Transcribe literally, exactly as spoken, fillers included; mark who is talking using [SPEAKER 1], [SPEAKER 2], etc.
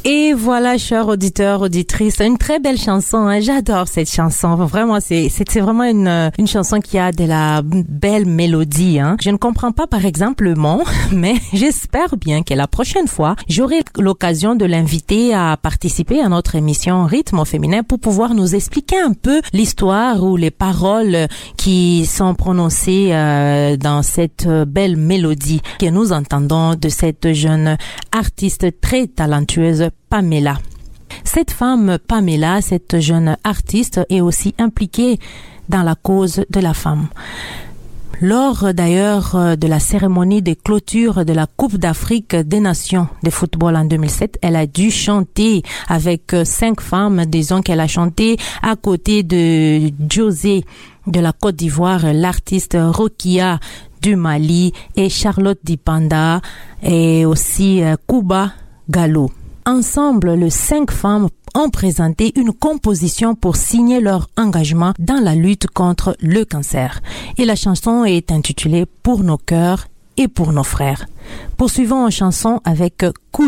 [SPEAKER 1] Et voilà, chers auditeurs, auditrices, une très belle chanson. Hein. J'adore cette chanson. Vraiment, c'est, c'est, c'est vraiment une, une chanson qui a de la belle mélodie. Hein. Je ne comprends pas, par exemple, le mot, mais j'espère bien que la prochaine fois, j'aurai l'occasion de l'inviter à participer à notre émission Rythme au féminin pour pouvoir nous expliquer un peu l'histoire ou les paroles qui sont prononcées euh, dans cette belle mélodie que nous entendons de cette jeune artiste très talentueuse, Pamela. Cette femme, Pamela, cette jeune artiste, est aussi impliquée dans la cause de la femme. Lors d'ailleurs de la cérémonie de clôture de la Coupe d'Afrique des Nations de football en deux mille sept, elle a dû chanter avec cinq femmes. Disons qu'elle a chanté à côté de José de la Côte d'Ivoire, l'artiste Rokia du Mali et Charlotte Dipanda et aussi Kuba Gallo. Ensemble, les cinq femmes ont présenté une composition pour signer leur engagement dans la lutte contre le cancer. Et la chanson est intitulée « Pour nos cœurs et pour nos frères ». Poursuivons en chanson avec « Couler ».